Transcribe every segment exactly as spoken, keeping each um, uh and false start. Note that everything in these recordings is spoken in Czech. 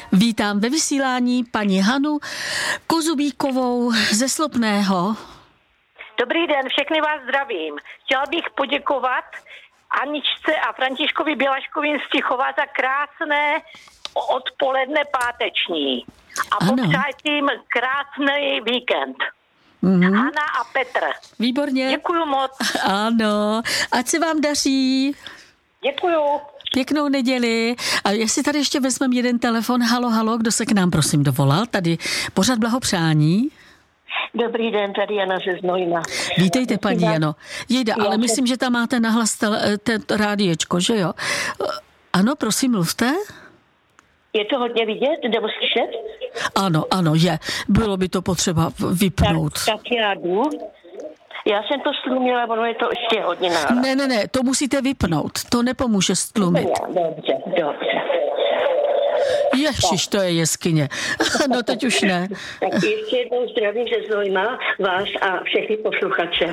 Vítám ve vysílání paní Hanu Kozubíkovou ze Slopného. Dobrý den, všechny vás zdravím. Chtěla bych poděkovat Aničce a Františkovi Bělaškovi z Tichova za krásné odpoledne páteční. A popřát jim krásný víkend. Mm-hmm. Hana a Petr. Výborně. Děkuju moc. Ano, ať se vám daří. Děkuju. Pěknou neděli. A jestli tady ještě vezmeme jeden telefon. Halo, halo, kdo se k nám prosím dovolal? Tady pořad blahopřání. Dobrý den, tady Jana ze Znojma. Vítejte, paní Jano. Jejda, ale Já myslím, že tam máte nahlas tel- te- rádiečko, že jo? Ano, prosím, mluvte. Je to hodně vidět, nebo slyšet? Ano, ano, je. Bylo by to potřeba vypnout. Tak, tak já jdu. Já jsem to stlumila, ono je to ještě hodně nahlas. Ne, ne, ne, to musíte vypnout. To nepomůže stlumit. Dobře, dobře. Ježiš, to je jeskyně. No teď už ne. Tak ještě jednou zdravím ze Znojma, vás a všechny posluchače.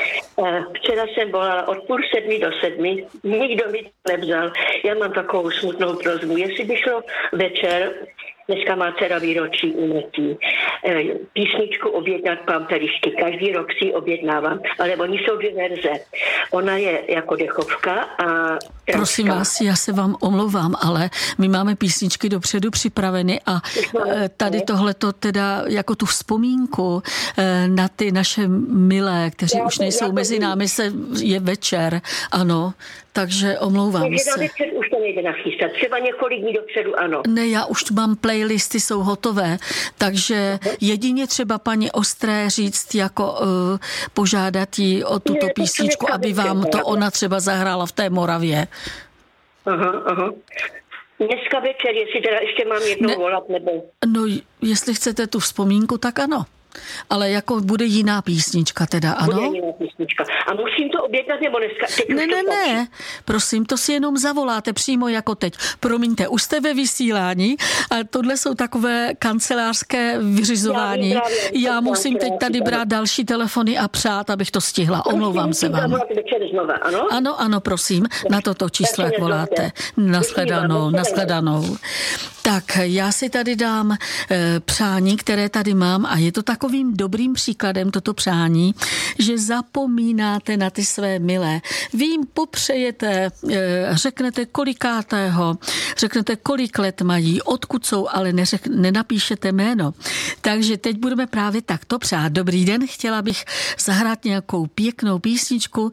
Včera jsem volala od půl sedmi do sedmi, nikdo mi to nevzal. Já mám takovou smutnou prosbu, jestli by šlo večer, dneska má dcera výročí úmrtí, písničku objednat Pampelišky. Každý rok si ji objednávám, ale oni jsou dvě verze. Ona je jako dechovka a traska. Prosím vás, já se vám omlouvám, ale my máme písničky dopředu připraveny a tady tohleto teda jako tu vzpomínku na ty naše milé, kteří já už nejsou mezi námi, se je večer, ano, takže omlouvám takže se. Takže na večer už to nejde nachystat, třeba několik dní dopředu, ano. Ne, já už mám playlisty, jsou hotové, takže jedině třeba paní Ostré říct, jako uh, požádat jí o tuto ne, písničku, aby vám to ona třeba zahrála v té Moravě. Aha, aha. Dneska večer, jestli teda ještě mám jednou ne, volat, nebo... No, jestli chcete tu vzpomínku, tak ano. Ale jako bude jiná písnička teda, ano? Bude jiná písnička. A musím to objednat, nebo dneska? Teď ne, ne, ne. Prosím, to si jenom zavoláte přímo jako teď. Promiňte, už jste ve vysílání a tohle jsou takové kancelářské vyřizování. Já, Já musím teď tady brát další telefony a přát, abych to stihla. Omlouvám se vám. Ano? ano, ano, prosím, na toto číslo, jak voláte. Nashledanou, nashledanou. Tak, já si tady dám e, přání, které tady mám a je to takovým dobrým příkladem toto přání, že zapomínáte na ty své milé. Vy jim popřejete, e, řeknete kolikátého, řeknete kolik let mají, odkud jsou, ale neřek, nenapíšete jméno. Takže teď budeme právě takto přát. Dobrý den, chtěla bych zahrát nějakou pěknou písničku,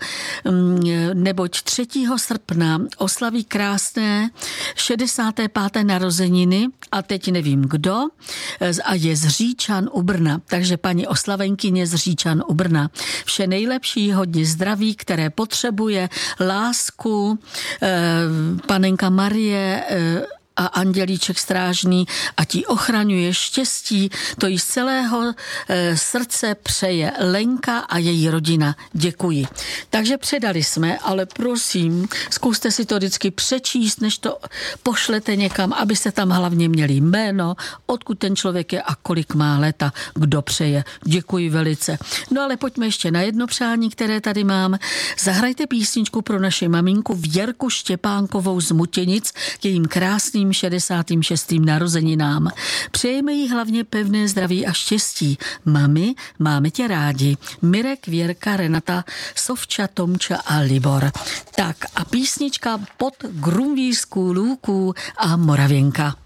neboť třetího srpna oslaví krásné šedesáté páté narození a teď nevím kdo a je z Říčan u Brna. Takže paní oslavenkyně z Říčan u Brna. Vše nejlepší, hodně zdraví, které potřebuje, lásku, panenka Marie a andělíček strážný a ti ochraňuje štěstí, to jí z celého e, srdce přeje Lenka a její rodina. Děkuji. Takže předali jsme, ale prosím, zkuste si to vždycky přečíst, než to pošlete někam, abyste tam hlavně měli jméno, odkud ten člověk je a kolik má let a kdo přeje. Děkuji velice. No ale pojďme ještě na jedno přání, které tady mám. Zahrajte písničku pro naši maminku Věrku Štěpánkovou z Mutěnic k jejím krásným šedesátým šestým narozeninám. Přejeme jí hlavně pevné zdraví a štěstí. Mami, máme tě rádi. Mirek, Věrka, Renata, Sovča, Tomča a Libor. Tak a písnička pod Grunvířskou lůku a Moravěnka.